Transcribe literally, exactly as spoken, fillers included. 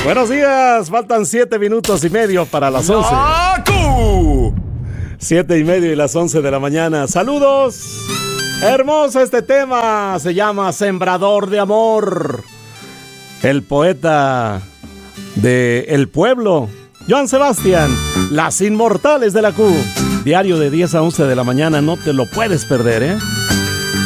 Buenos días, faltan siete minutos y medio para las once. ¡Naku! Siete y medio y las once de la mañana. ¡Saludos! Hermoso este tema, se llama Sembrador de Amor. El poeta de El Pueblo, Joan Sebastián, Las Inmortales de la Q. Diario de diez a once de la mañana, no te lo puedes perder, ¿eh?